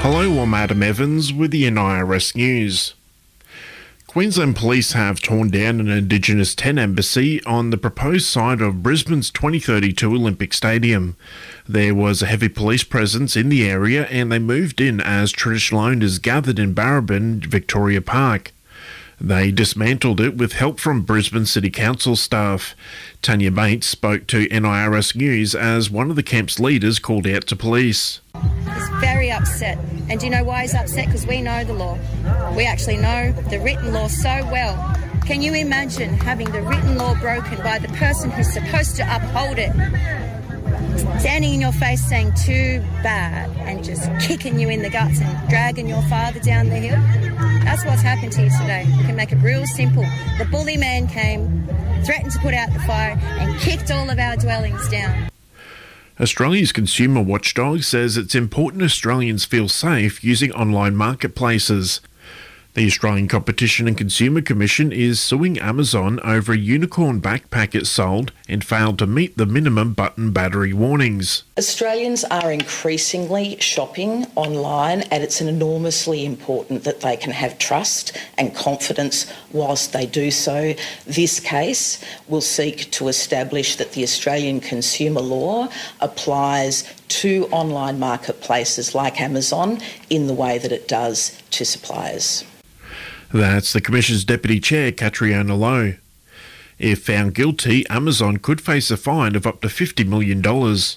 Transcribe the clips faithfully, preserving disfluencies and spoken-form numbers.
Hello, I'm Adam Evans with the N I R S News. Queensland Police have torn down an Indigenous tent embassy on the proposed site of Brisbane's twenty thirty-two Olympic Stadium. There was a heavy police presence in the area and they moved in as traditional owners gathered in Barrabin, Victoria Park. They dismantled it with help from Brisbane City Council staff. Tanya Bates spoke to N I R S News as one of the camp's leaders called out to police. He's very upset. And do you know why he's upset? Because we know the law. We actually know the written law so well. Can you imagine having the written law broken by the person who's supposed to uphold it, standing in your face saying too bad and just kicking you in the guts and dragging your father down the hill? That's what's happened to you today. We can make it real simple. The bully man came, threatened to put out the fire and kicked all of our dwellings down. Australia's consumer watchdog says it's important Australians feel safe using online marketplaces. The Australian Competition and Consumer Commission is suing Amazon over a unicorn backpack it sold and failed to meet the minimum button battery warnings. Australians are increasingly shopping online, and it's enormously important that they can have trust and confidence whilst they do so. This case will seek to establish that the Australian consumer law applies to online marketplaces like Amazon in the way that it does to suppliers. That's the Commission's Deputy Chair, Catriona Lowe. If found guilty, Amazon could face a fine of up to fifty million dollars.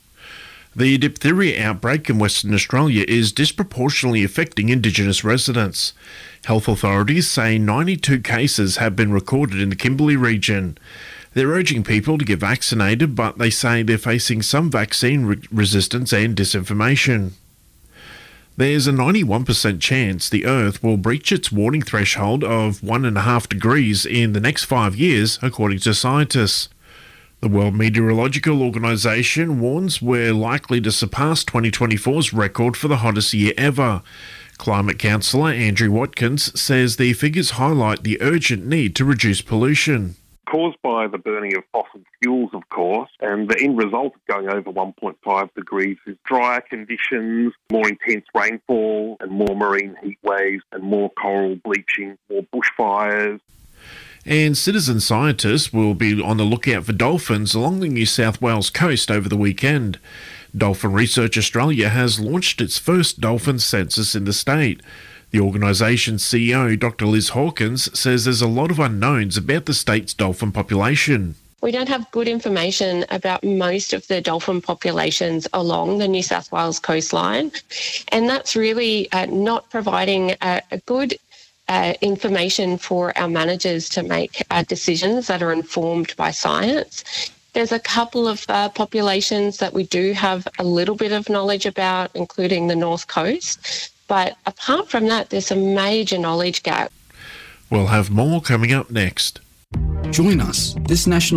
The diphtheria outbreak in Western Australia is disproportionately affecting Indigenous residents. Health authorities say ninety-two cases have been recorded in the Kimberley region. They're urging people to get vaccinated, but they say they're facing some vaccine re- resistance and disinformation. There's a ninety-one percent chance the Earth will breach its warning threshold of one and a half degrees in the next five years, according to scientists. The World Meteorological Organization warns we're likely to surpass twenty twenty-four's record for the hottest year ever. Climate counsellor Andrew Watkins says the figures highlight the urgent need to reduce pollution. Caused by the burning of fossil fuels, of course, and the end result of going over one point five degrees is drier conditions, more intense rainfall and more marine heat waves and more coral bleaching, more bushfires. And citizen scientists will be on the lookout for dolphins along the New South Wales coast over the weekend. Dolphin Research Australia has launched its first dolphin census in the state. The organisation's C E O, Doctor Liz Hawkins, says there's a lot of unknowns about the state's dolphin population. We don't have good information about most of the dolphin populations along the New South Wales coastline, and that's really uh, not providing a, a good uh, information for our managers to make uh, decisions that are informed by science. There's a couple of uh, populations that we do have a little bit of knowledge about, including the North Coast. But apart from that, there's a major knowledge gap. We'll have more coming up next. Join us this National